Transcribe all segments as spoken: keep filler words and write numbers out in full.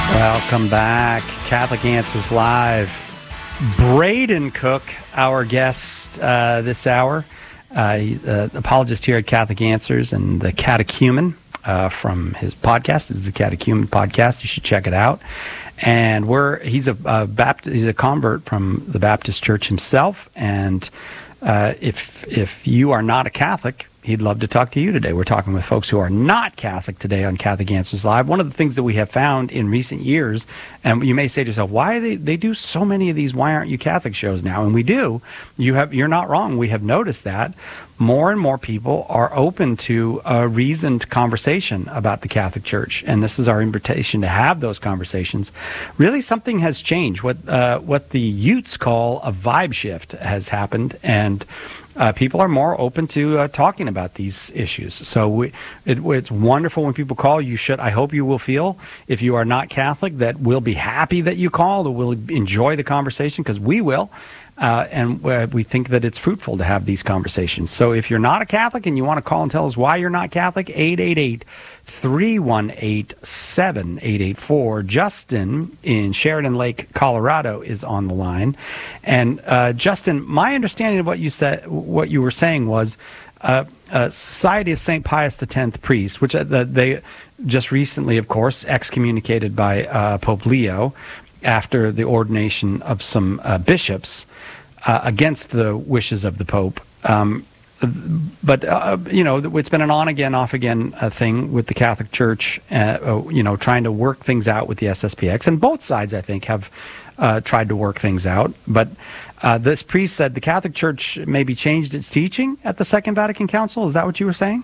Welcome back. Catholic Answers Live. Braden Cook, our guest uh, this hour, uh, he's an apologist here at Catholic Answers and the Catechumen uh, from his podcast. This is the Catechumen podcast. You should check it out. And we're he's a, a Baptist, he's a convert from the Baptist Church himself. And uh, if if you are not a Catholic, he'd love to talk to you today. We're talking with folks who are not Catholic today on Catholic Answers Live. One of the things that we have found in recent years, and you may say to yourself, why they they do so many of these Why Aren't You Catholic shows now? And we do. You have, you're not wrong. We have noticed that more and more people are open to a reasoned conversation about the Catholic Church. And this is our invitation to have those conversations. Really, something has changed. What, uh, what the Utes call a vibe shift has happened, and Uh, people are more open to uh, talking about these issues. So we, it, it's wonderful when people call. You should. I hope you will feel, if you are not Catholic, that we'll be happy that you called, or we'll enjoy the conversation, because we will. Uh, and uh, we think that it's fruitful to have these conversations. So if you're not a Catholic and you want to call and tell us why you're not Catholic, eight eight eight, three one eight, seven eight eight four. Justin in Sheridan Lake, Colorado is on the line. And uh, Justin, my understanding of what you said, what you were saying was uh, uh, Society of Saint Pius X priests, which uh, they just recently, of course, excommunicated by uh, Pope Leo after the ordination of some uh, bishops uh, against the wishes of the Pope. Um, but, uh, you know, it's been an on-again, off-again uh, thing with the Catholic Church, uh, uh, you know, trying to work things out with the S S P X. And both sides, I think, have uh, tried to work things out. But uh, this priest said the Catholic Church maybe changed its teaching at the Second Vatican Council. Is that what you were saying?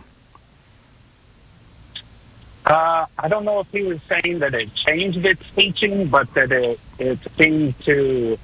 Uh, I don't know if he was saying that it changed its teaching, but that it, it seemed to,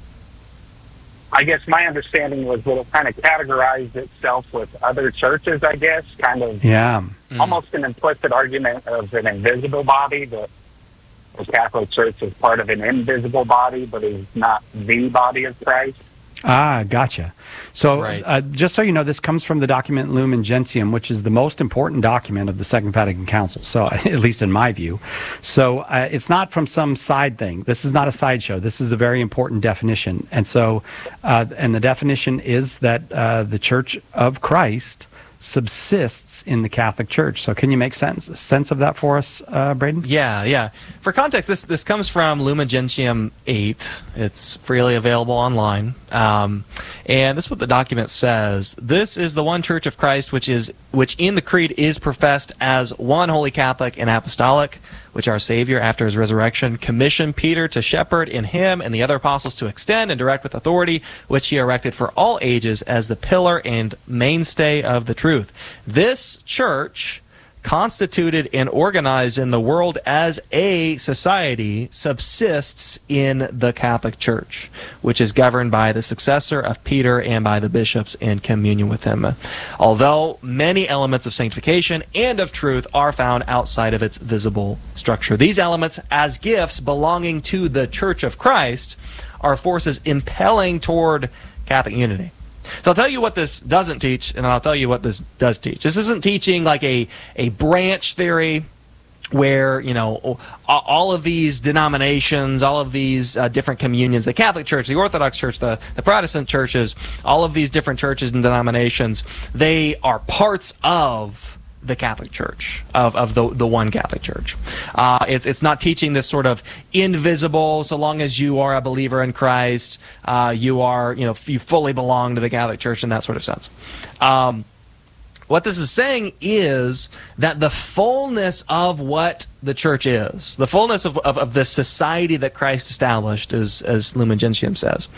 I guess my understanding was that it kind of categorized itself with other churches, I guess, kind of yeah. Mm. almost an implicit argument of an invisible body, that the Catholic Church is part of an invisible body, but is not the body of Christ. Ah, gotcha. So Right. uh, just so you know, this comes from the document Lumen Gentium, which is the most important document of the Second Vatican Council, so at least in my view. So uh, it's not from some side thing. This is not a sideshow. This is a very important definition. And so, uh, and the definition is that uh, the Church of Christ subsists in the Catholic Church. So can you make sense sense of that for us, uh, Braden? Yeah, yeah. For context, this this comes from Lumen Gentium eight. It's freely available online. Um, and this is what the document says. This is the one Church of Christ, which is which in the Creed is professed as one Holy Catholic and Apostolic, which our Savior, after his resurrection, commissioned Peter to shepherd in him and the other apostles to extend and direct with authority, which he erected for all ages as the pillar and mainstay of the truth. This church, constituted and organized in the world as a society, subsists in the Catholic Church, which is governed by the successor of Peter and by the bishops in communion with him. Although many elements of sanctification and of truth are found outside of its visible structure, these elements, as gifts belonging to the Church of Christ, are forces impelling toward Catholic unity. So I'll tell you what this doesn't teach, and then I'll tell you what this does teach. This isn't teaching like a, a branch theory where, you know, all of these denominations, all of these uh, different communions, the Catholic Church, the Orthodox Church, the, the Protestant churches, all of these different churches and denominations, they are parts of the Catholic Church, of, of the, the one Catholic Church. Uh, it's, it's not teaching this sort of invisible, so long as you are a believer in Christ, uh, you are, you know, you fully belong to the Catholic Church in that sort of sense. Um, what this is saying is that the fullness of what the church is, the fullness of, of, of the society that Christ established, as, as Lumen Gentium says,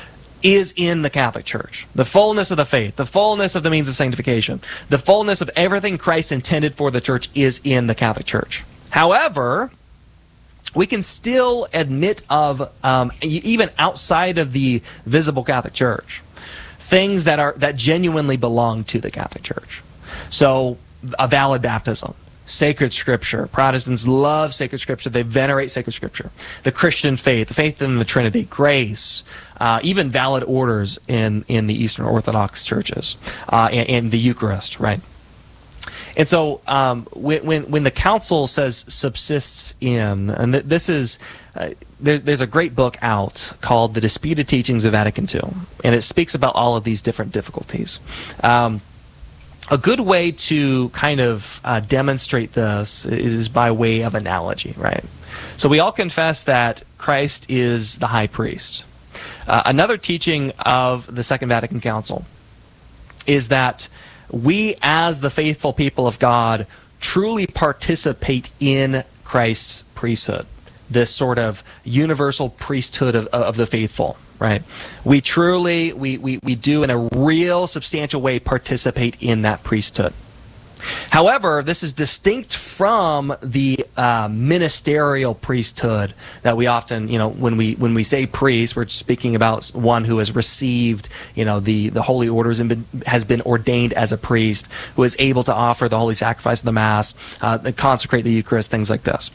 is in the Catholic Church. The fullness of the faith, the fullness of the means of sanctification, the fullness of everything Christ intended for the church is in the Catholic Church. However, we can still admit of, um, even outside of the visible Catholic Church, things that are that genuinely belong to the Catholic Church. So, a valid baptism, sacred Scripture. Protestants love sacred Scripture. They venerate sacred Scripture. The Christian faith, the faith in the Trinity, grace, uh, even valid orders in, in the Eastern Orthodox churches, uh, and, and the Eucharist, right? And so um, when, when when the council says subsists in, and th- this is, uh, there's, there's a great book out called The Disputed Teachings of Vatican two, and it speaks about all of these different difficulties. Um, a good way to kind of uh, demonstrate this is by way of analogy, right? So we all confess that Christ is the high priest. Uh, another teaching of the Second Vatican Council is that we, as the faithful people of God, truly participate in Christ's priesthood, this sort of universal priesthood of, of the faithful, right? We truly, we, we, we do in a real substantial way participate in that priesthood. However, this is distinct from the uh, ministerial priesthood that we often, you know, when we when we say priest, we're speaking about one who has received, you know, the, the holy orders and been, has been ordained as a priest, who is able to offer the holy sacrifice of the Mass, uh, consecrate the Eucharist, things like this.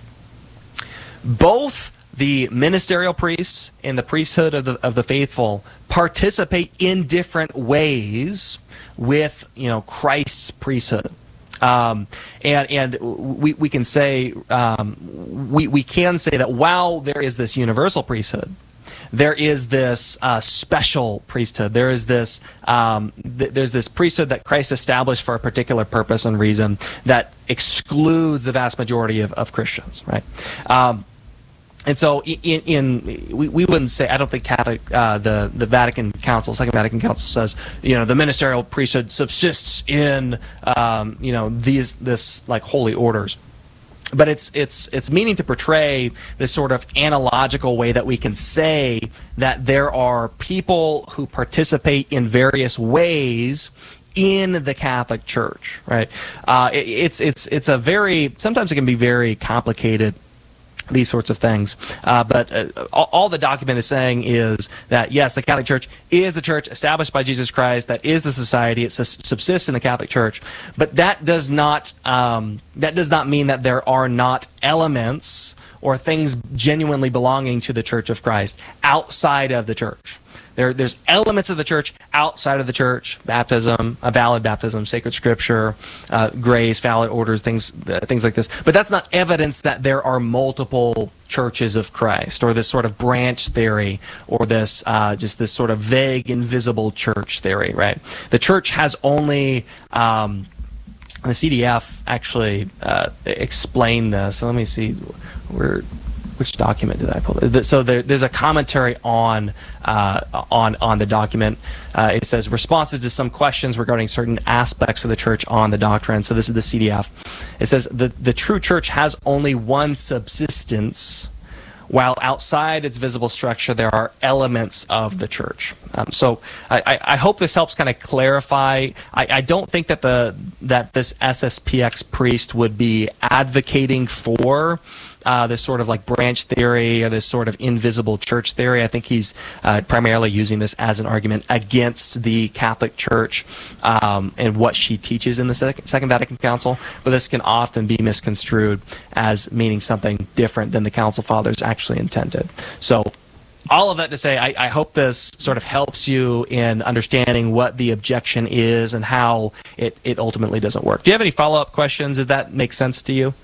Both the ministerial priests and the priesthood of the of the faithful participate in different ways with, you know, Christ's priesthood. Um, and and we, we can say um, we, we can say that while there is this universal priesthood, there is this uh, special priesthood. There is this um, th- there's this priesthood that Christ established for a particular purpose and reason that excludes the vast majority of, of Christians, right? Um, And so, in, in we, we wouldn't say, I don't think Catholic, uh, the the Vatican Council, Second Vatican Council says, you know, the ministerial priesthood subsists in, um, you know, these this like holy orders. But it's it's it's meaning to portray this sort of analogical way that we can say that there are people who participate in various ways in the Catholic Church, right? Uh, it, it's it's it's a very sometimes it can be very complicated, these sorts of things. Uh, but uh, all, all the document is saying is that, yes, the Catholic Church is the church established by Jesus Christ. That is the society. It sus- subsists in the Catholic Church. But that does not um, that does not mean that there are not elements or things genuinely belonging to the Church of Christ outside of the church. There, there's elements of the church outside of the church: baptism, a valid baptism, sacred scripture, uh, grace, valid orders, things, uh, things like this. But that's not evidence that there are multiple churches of Christ, or this sort of branch theory, or this uh, just this sort of vague, invisible church theory. Right? The church has only. Um, the C D F actually uh, explained this. So let me see where. Which document did I pull? So there, there's a commentary on uh, on on the document. Uh, it says responses to some questions regarding certain aspects of the church on the doctrine. So this is the C D F. It says the the true church has only one subsistence, while outside its visible structure there are elements of the church. Um, so I, I, I hope this helps kind of clarify. I, I don't think that the that this S S P X priest would be advocating for Uh, this sort of like branch theory or this sort of invisible church theory. I think he's uh, primarily using this as an argument against the Catholic Church um, and what she teaches in the Second, Second Vatican Council. But this can often be misconstrued as meaning something different than the Council Fathers actually intended. So all of that to say, I, I hope this sort of helps you in understanding what the objection is and how it, it ultimately doesn't work. Do you have any follow-up questions? Did that make sense to you?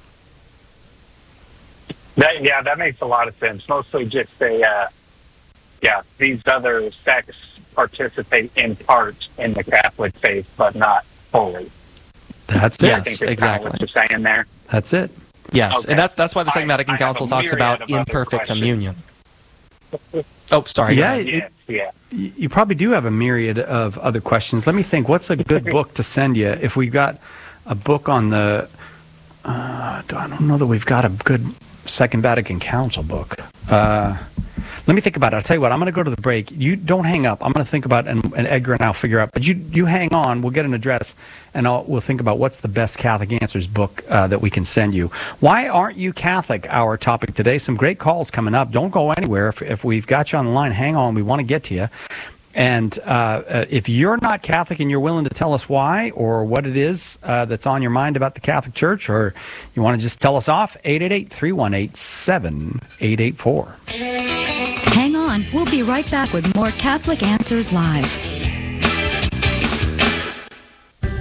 That, yeah, that makes a lot of sense. Mostly just a, uh, yeah, these other sects participate in part in the Catholic faith, but not fully. That's it. I Yes, think that's exactly. kind of what you're saying there. That's it. Yes, Okay. and that's that's why the Second I- Vatican I have Council a talks myriad about of other imperfect questions. communion. Oh, sorry. Yeah, go ahead. Yes, yeah. You you probably do have a myriad of other questions. Let me think. What's a good book to send you? If we got a book on the, uh, I don't know that we've got a good Second Vatican Council book. Uh, let me think about it. I'll tell you what. I'm going to go to the break. You don't hang up. I'm going to think about it, and, and Edgar and I'll figure out. But you you hang on. We'll get an address, and I'll, we'll think about what's the best Catholic Answers book uh, that we can send you. Why aren't you Catholic? Our topic today. Some great calls coming up. Don't go anywhere. If, if we've got you on the line, hang on. We want to get to you. And uh, uh, if you're not Catholic and you're willing to tell us why or what it is uh, that's on your mind about the Catholic Church, or you want to just tell us off, eight eight eight, three one eight, seven eight eight four. Hang on. We'll be right back with more Catholic Answers Live.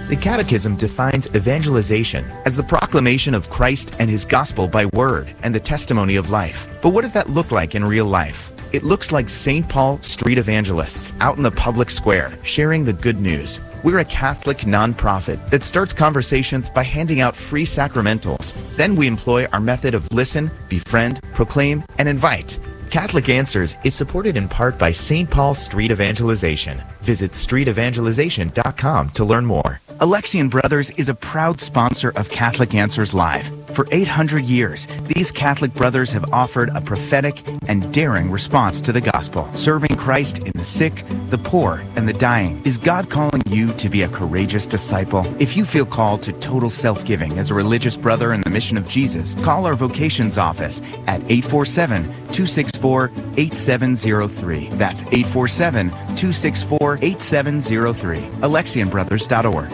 The Catechism defines evangelization as the proclamation of Christ and his gospel by word and the testimony of life. But what does that look like in real life? It looks like Saint Paul street evangelists out in the public square sharing the good news. We're a Catholic nonprofit that starts conversations by handing out free sacramentals. Then we employ our method of listen, befriend, proclaim, and invite. Catholic Answers is supported in part by Saint Paul Street Evangelization. Visit street evangelization dot com to learn more. Alexian Brothers is a proud sponsor of Catholic Answers Live. For eight hundred years, these Catholic brothers have offered a prophetic and daring response to the gospel, serving Christ in the sick, the poor, and the dying. Is God calling you to be a courageous disciple? If you feel called to total self-giving as a religious brother in the mission of Jesus, call our vocations office at eight four seven, two six four, eight seven zero three. That's eight four seven, two six four, eight seven zero three. Alexian Brothers dot org.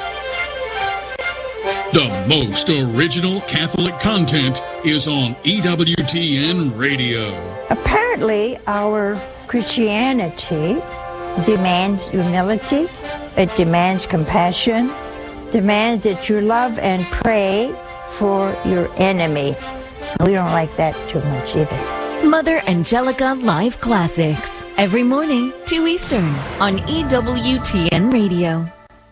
The most original Catholic content is on E W T N Radio. Apparently, our Christianity demands humility, it demands compassion, demands that you love and pray for your enemy. We don't like that too much either. Mother Angelica Live Classics, every morning, two Eastern, on E W T N Radio.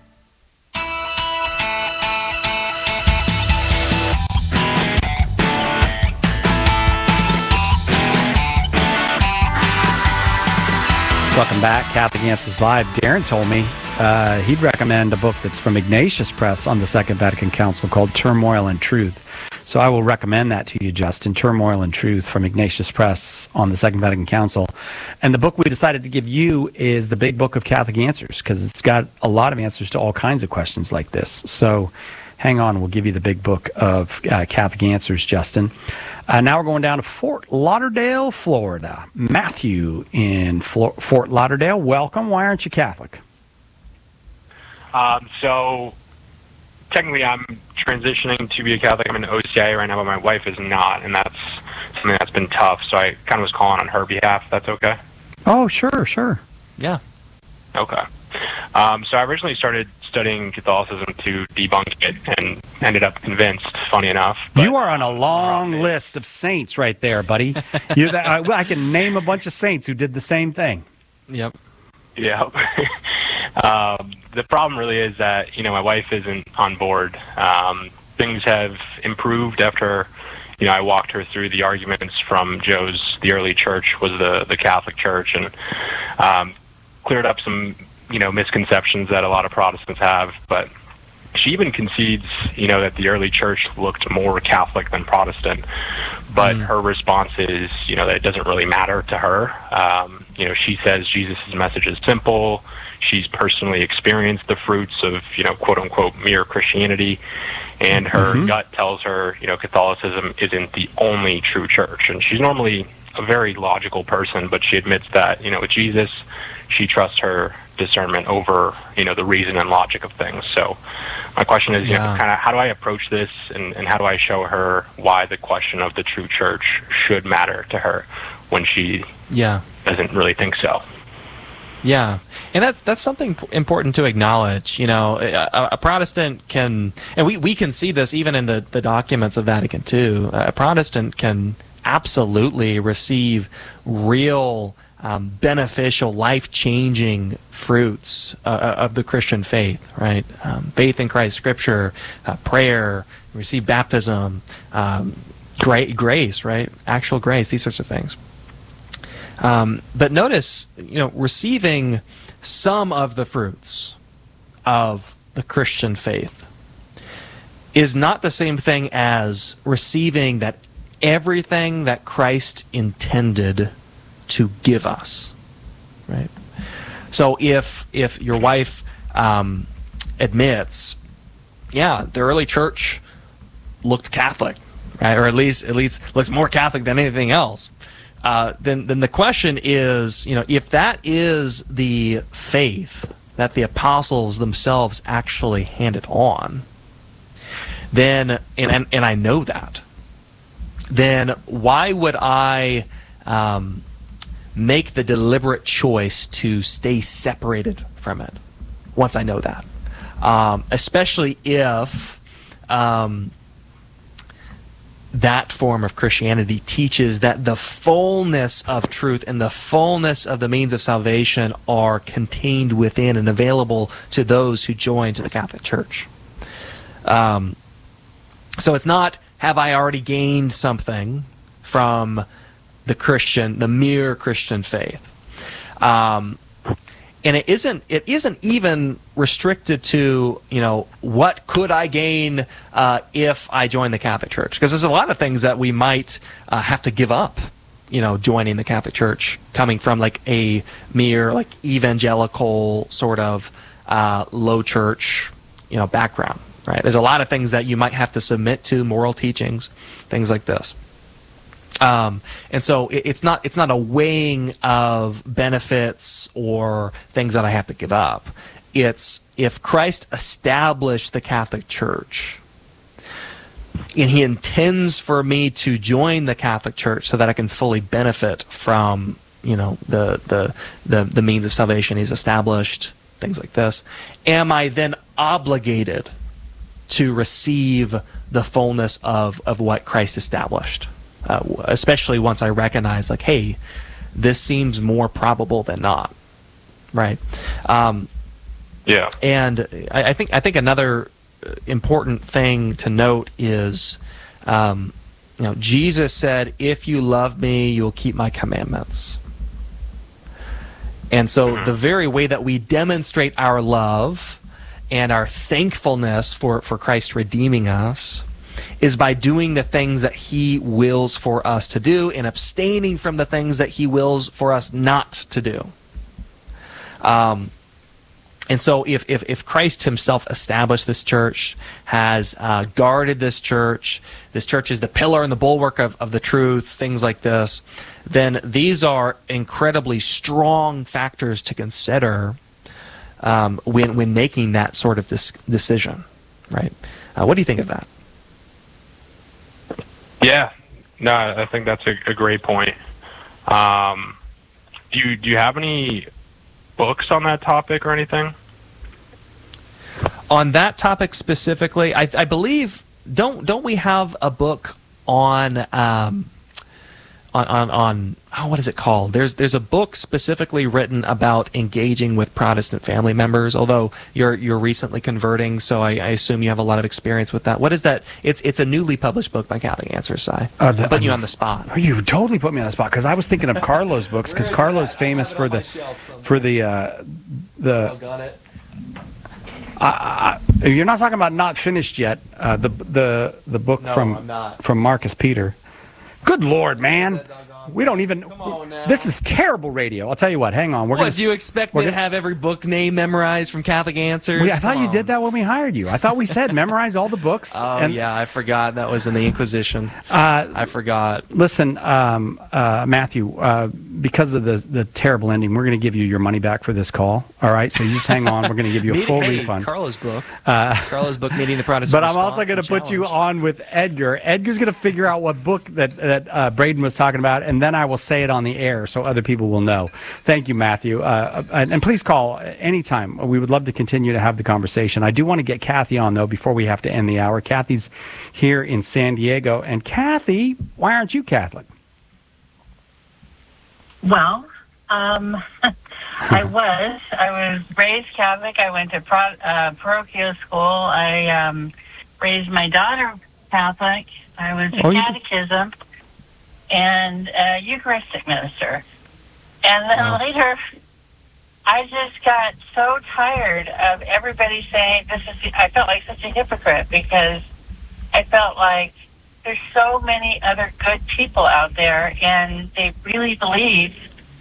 Welcome back, Catholic Answers Live. Darren told me uh, he'd recommend a book that's from Ignatius Press on the Second Vatican Council called Turmoil and Truth. So I will recommend that to you, Justin, Turmoil and Truth from Ignatius Press on the Second Vatican Council. And the book we decided to give you is the Big Book of Catholic Answers, because it's got a lot of answers to all kinds of questions like this. So hang on, we'll give you the Big Book of uh, Catholic Answers, Justin. Uh, now we're going down to Fort Lauderdale, Florida. Matthew in Flo- Fort Lauderdale, welcome. Why aren't you Catholic? Um, so, technically, I'm transitioning to be a Catholic. I'm in O C I A right now, but my wife is not, and that's something that's been tough. So I kind of was calling on her behalf. If that's okay? Oh, sure, sure. Yeah. Okay. Um, so I originally started studying Catholicism to debunk it and ended up convinced, funny enough. But, you are on a long list of saints right there, buddy. you, I, I can name a bunch of saints who did the same thing. Yep. Yeah. um, the problem really is that, you know, my wife isn't on board. Um, things have improved after, you know, I walked her through the arguments from Joe's, the early church was the, the Catholic Church, and um, cleared up some, you know, misconceptions that a lot of Protestants have. But she even concedes, you know, that the early church looked more Catholic than Protestant. But mm. her response is, you know, that it doesn't really matter to her. Um, you know, she says Jesus' message is simple. She's personally experienced the fruits of, you know, quote unquote, mere Christianity. And her mm-hmm. gut tells her, you know, Catholicism isn't the only true church. And she's normally a very logical person, but she admits that, you know, with Jesus, she trusts her discernment over, you know, the reason and logic of things. So my question is, yeah. you know, kind of how do I approach this, and, and how do I show her why the question of the true church should matter to her when she yeah. doesn't really think so? Yeah, and that's that's something important to acknowledge. You know, a, a Protestant can, and we, we can see this even in the, the documents of Vatican Two, a Protestant can absolutely receive real Um, beneficial, life-changing fruits uh, of the Christian faith, right? Um, faith in Christ, Scripture, uh, prayer, receive baptism, um, gra- grace, right? Actual grace, these sorts of things. Um, but notice, you know, receiving some of the fruits of the Christian faith is not the same thing as receiving that everything that Christ intended to give us, right? So if if your wife um, admits, yeah, the early church looked Catholic, right, or at least at least looks more Catholic than anything else, uh, then then the question is, you know, if that is the faith that the apostles themselves actually handed on, then and and, and I know that, then why would I Um, make the deliberate choice to stay separated from it once I know that? um, especially if um, that form of Christianity teaches that the fullness of truth and the fullness of the means of salvation are contained within and available to those who join to the Catholic Church. Um, so it's not, have I already gained something from the Christian, the mere Christian faith? Um, and it isn't, it isn't even restricted to, you know, what could I gain uh, if I join the Catholic Church? Because there's a lot of things that we might uh, have to give up, you know, joining the Catholic Church, coming from like a mere like evangelical sort of uh, low church, you know, background, right? There's a lot of things that you might have to submit to, moral teachings, things like this. Um, and so it, it's not it's not a weighing of benefits or things that I have to give up. It's if Christ established the Catholic Church and he intends for me to join the Catholic Church so that I can fully benefit from, you know, the the the, the means of salvation he's established, things like this, am I then obligated to receive the fullness of, of what Christ established? Uh, especially once I recognize, like, hey, this seems more probable than not, right? Um, yeah. And I, I think I think another important thing to note is, um, you know, Jesus said, "If you love me, you'll keep my commandments." And so, mm-hmm. the very way that we demonstrate our love and our thankfulness for for Christ redeeming us is by doing the things that he wills for us to do and abstaining from the things that he wills for us not to do. Um, and so if, if, if Christ himself established this church, has uh, guarded this church, this church is the pillar and the bulwark of, of the truth, things like this, then these are incredibly strong factors to consider um, when, when making that sort of dis- decision, right? Uh, what do you think of that? Yeah, no, I think that's a, a great point. Um, do you do you have any books on that topic or anything? On that topic specifically, I, I believe don't don't we have a book on um, on on on oh, what is it called? There's there's a book specifically written about engaging with Protestant family members. Although you're you're recently converting, so I, I assume you have a lot of experience with that. What is that? It's it's a newly published book by Catholic Answers. Si. Uh, I'm putting you on the spot. Oh, you totally put me on the spot because I was thinking of Carlo's books because Carlo's famous for the for the uh, the. I, I, you're not talking about Not Finished Yet. Uh, the the the book no, from I'm not. from Marcus Peter. Good Lord, man. We don't even. This is terrible radio. I'll tell you what. Hang on. We're what, gonna, do you expect me gonna, to have every book name memorized from Catholic Answers? We, I thought Come you on. did that when we hired you. I thought we said memorize all the books. Oh, and, yeah, I forgot. That was in the Inquisition. Uh, I forgot. Listen, um, uh, Matthew, uh, because of the, the terrible ending, we're going to give you your money back for this call. All right? So you just hang on. We're going to give you a full hey, refund. Carlo's book. Uh, Carlo's book, Meeting the Protestant But I'm also going to put you on with Edgar. Edgar's going to figure out what book that, that uh, Braden was talking about, and then I will say it on the air so other people will know. Thank you, Matthew. Uh, and, and please call anytime. We would love to continue to have the conversation. I do want to get Kathy on, though, before we have to end the hour. Kathy's here in San Diego. And Kathy, why aren't you Catholic? Well, um, I was. I was raised Catholic. I went to pro, uh, parochial school. I um, raised my daughter Catholic. I was a oh, catechism and a Eucharistic minister. And then wow. later, I just got so tired of everybody saying this is, I felt like such a hypocrite because I felt like there's so many other good people out there and they really believe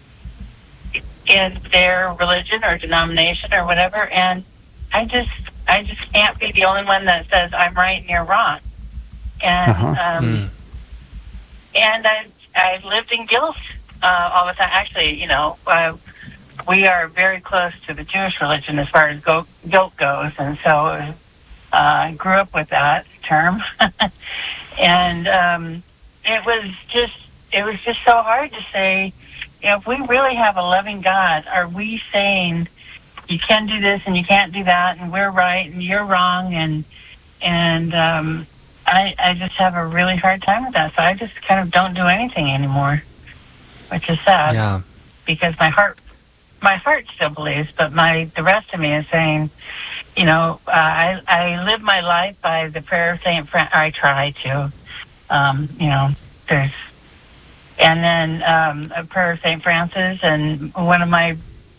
in their religion or denomination or whatever. And I just, I just can't be the only one that says I'm right and you're wrong. And, uh-huh. um, mm. and I, I lived in guilt uh, all the time. Actually, you know, uh, we are very close to the Jewish religion as far as go, guilt goes, and so uh, I grew up with that term. and um, it was just, it was just so hard to say, you know, if we really have a loving God, are we saying you can do this and you can't do that, and we're right and you're wrong, and and um, I I just have a really hard time with that. So I just kind of don't do anything anymore, which is sad. Yeah. Because my heart my heart still believes, but my the rest of me is saying, you know, uh, I I live my life by the prayer of Saint Fran. I try to, um, you know, there's, and then um, a prayer of Saint Francis, and one of my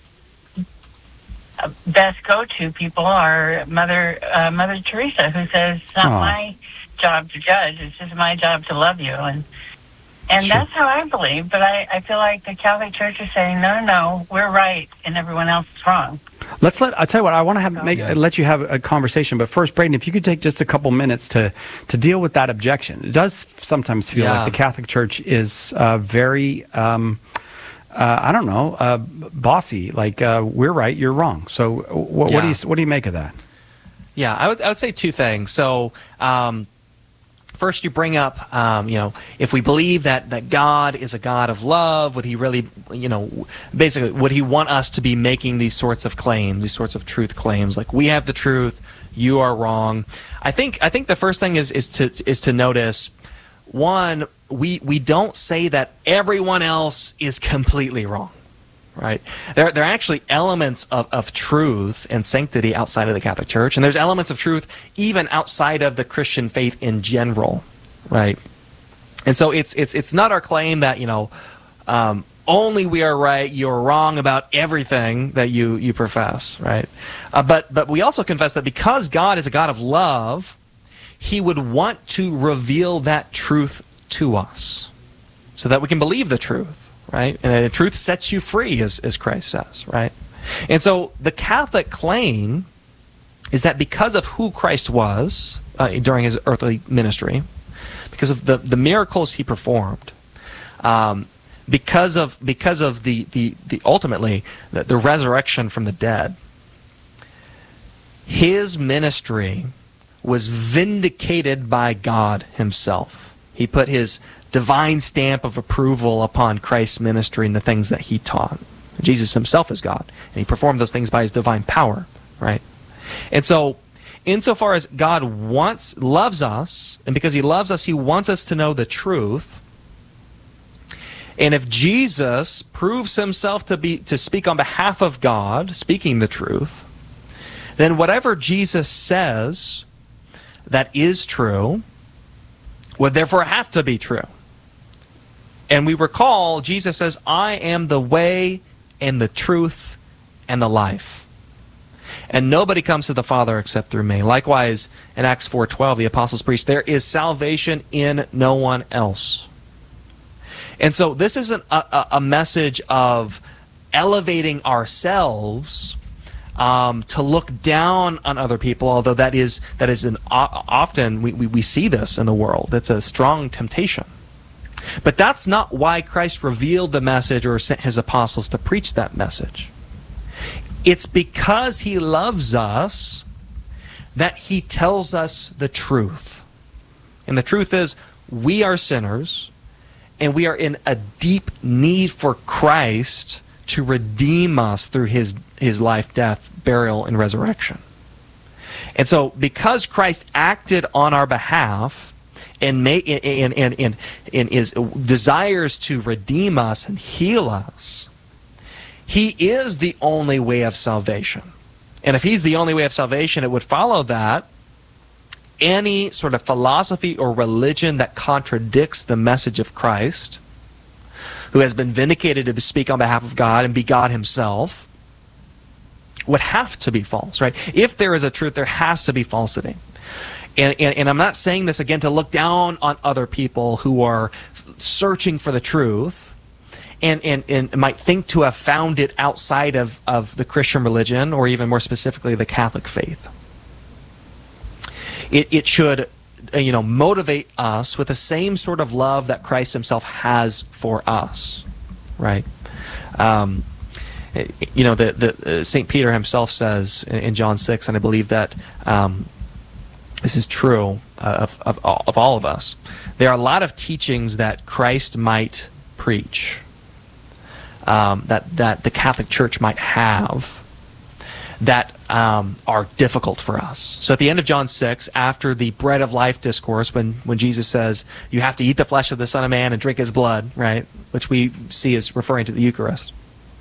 best go-to people are Mother uh, Mother Teresa, who says it's not Aww. my job to judge; it's just my job to love you, and and Sure. that's how I believe. But I, I feel like the Catholic Church is saying, no, no, no, we're right, and everyone else is wrong. Let's let. I tell you what. I want to have make Yeah. let you have a conversation. But first, Braden, if you could take just a couple minutes to to deal with that objection. It does sometimes feel Yeah. like the Catholic Church is uh, very. Um, uh, I don't know, uh, bossy. Like uh, we're right, you're wrong. So, wh- what Yeah. do you what do you make of that? Yeah, I would I would say two things. So, um, first, you bring up, um, you know, if we believe that that God is a God of love, would He really, you know, basically, would He want us to be making these sorts of claims, these sorts of truth claims, like we have the truth, you are wrong? I think I think the first thing is is to is to notice, one, we we don't say that everyone else is completely wrong. Right. There, there are actually elements of, of truth and sanctity outside of the Catholic Church, and there's elements of truth even outside of the Christian faith in general, right? And so it's it's it's not our claim that, you know, um, only we are right, you're wrong about everything that you you profess, right? Uh, but but we also confess that because God is a God of love, He would want to reveal that truth to us, so that we can believe the truth. Right? And the truth sets you free, as, as Christ says, right? And so the Catholic claim is that because of who Christ was uh, during His earthly ministry, because of the, the miracles He performed, um, because of because of the, the, the ultimately the, the resurrection from the dead, His ministry was vindicated by God Himself. He put His divine stamp of approval upon Christ's ministry and the things that He taught. Jesus Himself is God, and He performed those things by His divine power, right? And so, insofar as God wants, loves us, and because He loves us, He wants us to know the truth. And if Jesus proves Himself to be to speak on behalf of God, speaking the truth, then whatever Jesus says that is true would therefore have to be true. And we recall, Jesus says, I am the way and the truth and the life. And nobody comes to the Father except through me. Likewise, in Acts four twelve, the apostles preach, there is salvation in no one else. And so this isn't a, a, a message of elevating ourselves um, to look down on other people, although that is that is an often we, we, we see this in the world. It's a strong temptation. But that's not why Christ revealed the message or sent His apostles to preach that message. It's because He loves us that He tells us the truth. And the truth is, we are sinners, and we are in a deep need for Christ to redeem us through His, his life, death, burial, and resurrection. And so, because Christ acted on our behalf, and, may, and, and, and, and is, desires to redeem us and heal us, He is the only way of salvation. And if He's the only way of salvation, it would follow that any sort of philosophy or religion that contradicts the message of Christ, who has been vindicated to speak on behalf of God and be God Himself, would have to be false, right? If there is a truth, there has to be falsity. And, and, and I'm not saying this, again, to look down on other people who are searching for the truth and, and, and might think to have found it outside of, of the Christian religion, or even more specifically, the Catholic faith. It, it should, you know, motivate us with the same sort of love that Christ Himself has for us, right? Um, you know, the, the uh, Saint Peter himself says in, in John six, and I believe that um, this is true uh, of, of, of all of us. There are a lot of teachings that Christ might preach, um, that, that the Catholic Church might have, that um, are difficult for us. So at the end of John six, after the bread of life discourse, when, when Jesus says, you have to eat the flesh of the Son of Man and drink his blood, right, which we see as referring to the Eucharist,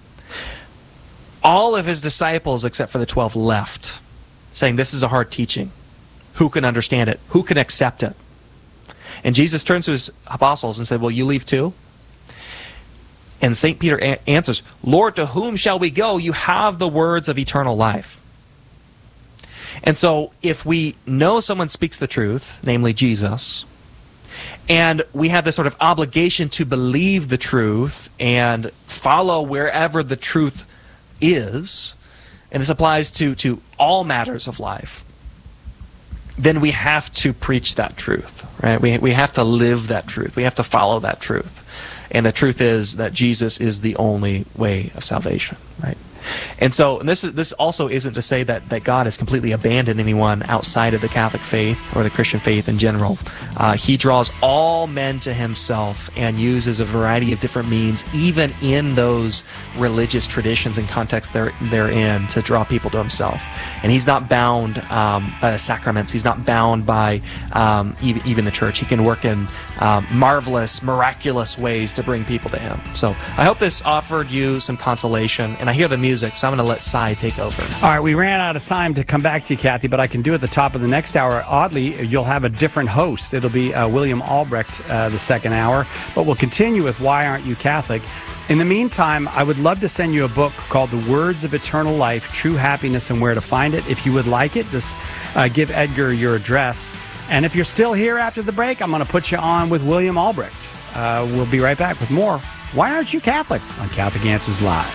all of his disciples, except for the twelve, left, saying, this is a hard teaching. Who can understand it? Who can accept it? And Jesus turns to his apostles and said, well, you leave too? And Saint Peter a- answers, Lord, to whom shall we go? You have the words of eternal life. And so if we know someone speaks the truth, namely Jesus, and we have this sort of obligation to believe the truth and follow wherever the truth is, and this applies to, to all matters of life, then we have to preach that truth, right? We, we have to live that truth. We have to follow that truth. And the truth is that Jesus is the only way of salvation, right? And so and this is, this also isn't to say that, that God has completely abandoned anyone outside of the Catholic faith or the Christian faith in general. Uh, he draws all men to himself and uses a variety of different means, even in those religious traditions and contexts they're, they're in, to draw people to himself. And he's not bound um, by the sacraments. He's not bound by um, even, even the church. He can work in um, marvelous, miraculous ways to bring people to him. So I hope this offered you some consolation. And I hear the music, so I'm going to let Cy take over. All right, we ran out of time to come back to you, Kathy, but I can do it at the top of the next hour. Oddly, you'll have a different host. It'll be uh, William Albrecht uh, the second hour, but we'll continue with Why Aren't You Catholic? In the meantime, I would love to send you a book called The Words of Eternal Life, True Happiness and Where to Find It. If you would like it, just uh, give Edgar your address. And if you're still here after the break, I'm going to put you on with William Albrecht. Uh, we'll be right back with more Why Aren't You Catholic? On Catholic Answers Live.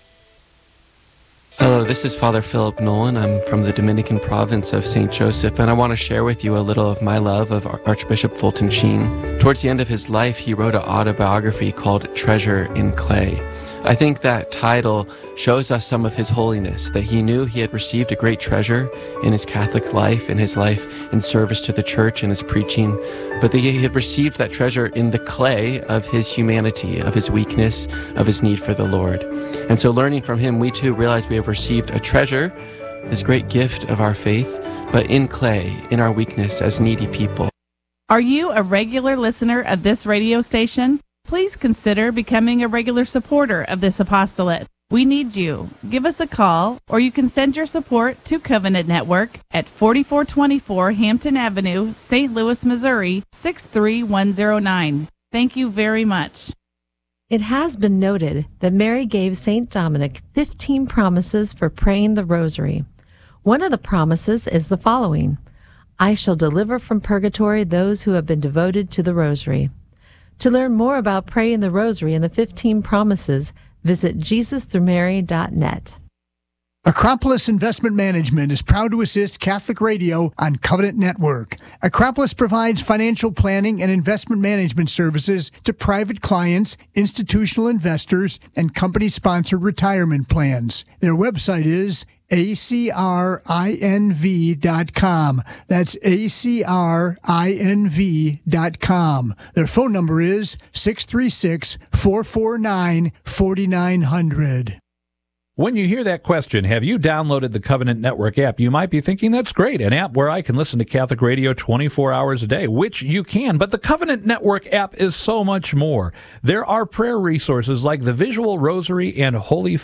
Hello, this is Father Philip Nolan. I'm from the Dominican province of Saint Joseph, and I want to share with you a little of my love of Archbishop Fulton Sheen. Towards the end of his life, he wrote an autobiography called Treasure in Clay. I think that title shows us some of his holiness, that he knew he had received a great treasure in his Catholic life, in his life in service to the church and his preaching, but that he had received that treasure in the clay of his humanity, of his weakness, of his need for the Lord. And so learning from him, we too realize we have received a treasure, this great gift of our faith, but in clay, in our weakness as needy people. Are you a regular listener of this radio station? Please consider becoming a regular supporter of this apostolate. We need you. Give us a call, or you can send your support to Covenant Network at forty-four twenty-four Hampton Avenue, Saint Louis, Missouri, six three one zero nine. Thank you very much. It has been noted that Mary gave Saint Dominic fifteen promises for praying the rosary. One of the promises is the following: I shall deliver from purgatory those who have been devoted to the rosary. To learn more about praying the rosary and the fifteen promises, visit Jesus through Mary dot net. Acropolis Investment Management is proud to assist Catholic Radio on Covenant Network. Acropolis provides financial planning and investment management services to private clients, institutional investors, and company-sponsored retirement plans. Their website is A C R I N V dot com. That's A C R I N V dot com. Their phone number is six three six, four four nine, four nine zero zero. When you hear that question, have you downloaded the Covenant Network app? You might be thinking, that's great, an app where I can listen to Catholic radio twenty-four hours a day, which you can, but the Covenant Network app is so much more. There are prayer resources like the Visual Rosary and Holy